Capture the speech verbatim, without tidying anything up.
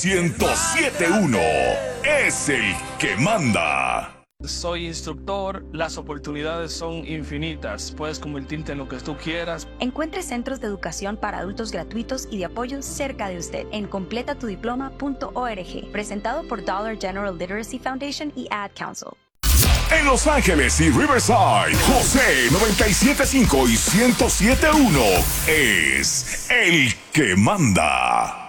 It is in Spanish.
ciento siete punto uno es el que manda. Soy instructor, las oportunidades son infinitas, puedes convertirte en lo que tú quieras. Encuentre centros de educación para adultos gratuitos y de apoyo cerca de usted en completa tu diploma punto org, presentado por Dollar General Literacy Foundation y Ad Council. En Los Ángeles y Riverside, José noventa y siete punto cinco y ciento siete punto uno es el que manda.